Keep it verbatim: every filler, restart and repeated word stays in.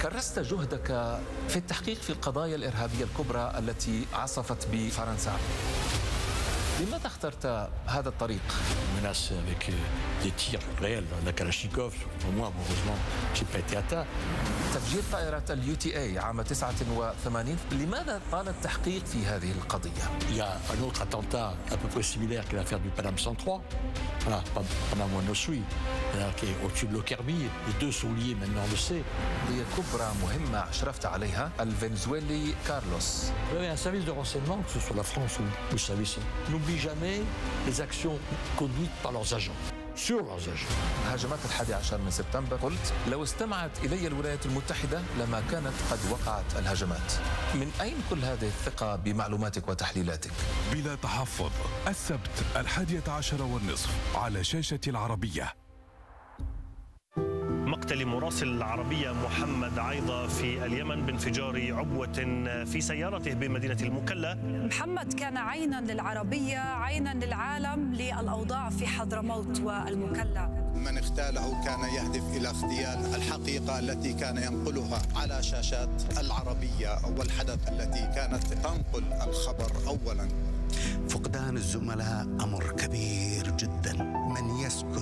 كرست جهدك في التحقيق في القضايا الإرهابية الكبرى التي عصفت بفرنسا. لماذا اخترت هذا الطريق؟ menace avec des tirs réels, la Kalachnikov. Pour moi, malheureusement, j'ai pas été atteint. تفجير طائرة اليو تي اي عام تسعة وثمانين، لماذا طال التحقيق في هذه القضية؟ Il y a un autre attentat à peu près similaire qui est l'affaire du Paname cent trois. Voilà, Paname one oh three, qui est au-dessus de Lockerbie. Les deux sont liés maintenant, on le sait. قضية كبرى مهمة أشرفت عليها الفنزويلي كارلوس. Vous avez un service de renseignement, que ce soit la France ou le service, n'oublie jamais les actions conduites par leurs agents. Sur leurs agents. هجمات الحادي عشر من سبتمبر، قلت لو استمعت إلي الولايات المتحدة لما كانت قد وقعت الهجمات. من أين كل هذه الثقة بمعلوماتك وتحليلاتك؟ بلا تحفظ، السبت الحادية عشر والنصف على شاشة العربية. مقتل مراسل العربية محمد عيضة في اليمن بانفجار عبوة في سيارته بمدينة المكلا. محمد كان عينا للعربية، عينا للعالم للأوضاع في حضرموت والمكلا. من اغتاله كان يهدف إلى اغتيال الحقيقة التي كان ينقلها على شاشات العربية، والحدث التي كانت تنقل الخبر أولا. فقدان الزملاء أمر كبير جدا، من يسكت